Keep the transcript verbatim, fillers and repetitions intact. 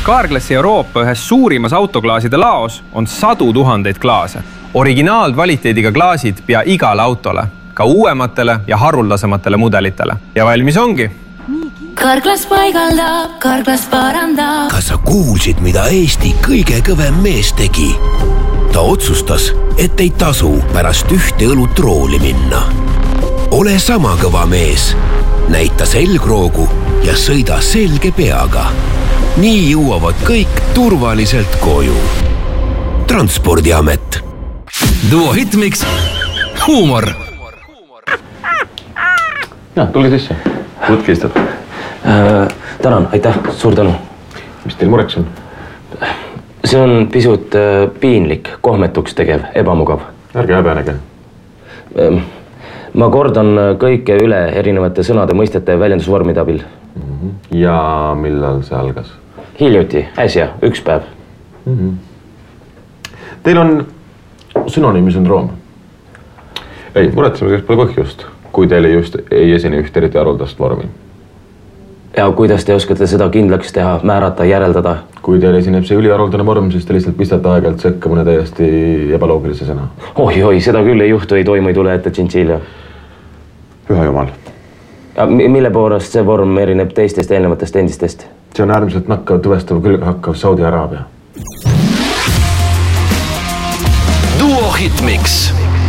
Carglassi Euroopa ühes suurimas autoklaaside laos on sadu tuhandeid klaase. Originaalkvaliteediga klaasid pea igale autole, ka uuematele ja haruldasematele mudelitele. Ja valmis ongi. Carglass paigaldab, Carglass parandab. Kas sa kuulsid, mida Eesti kõige kõvem mees tegi? Ta otsustas, et ei tasu pärast ühte õlut rooli minna. Ole sama kõva mees. Näita selgroogu ja sõida selge peaga. Nii jõuavad kõik turvaliselt koju. Transpordiamet. Duo Hitmix. Huumor. Ja, tuli sisse. Võtke istud. Äh, tänan, aitäh, suur tänu. Mis teil mureks on? See on pisut äh, piinlik, kohmetuks tegev, ebamugav. Ärge häbenege. Ähm, ma kordan kõike üle erinevate sõnade, mõistete ja väljendusvormide abil. Mm-hmm. Ja millal see algas? Hiljuti, äsja, üks päev. Mm-hmm. Teil on synonüümi sündroom. Ei, muretsemiseks pole põhjust, kui teil just ei esine üht eriti haruldast vormi. Ja kuidas te oskate seda kindlaks teha, määrata, järeldada? Kui teil esineb see üliharuldane vorm, siis te lihtsalt pistate aeg-ajalt sekka mõne täiesti ebaloogilise sõna. Oi, oi, seda küll ei juhtu, ei toimu, ei tule ette tšintšilja. Püha jumal. Ja mille poolest see vorm erineb teistest eelnevatest endistest? See on äärmiselt nakkav, tõvestav, külge hakkav Saudi Araabia. Duo Hitmix.